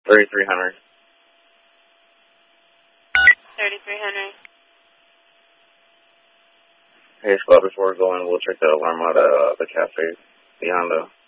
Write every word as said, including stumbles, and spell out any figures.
thirty-three hundred. thirty-three hundred. Hey, Squad, before we go in, we'll check the alarm out of uh, the cafe beyond the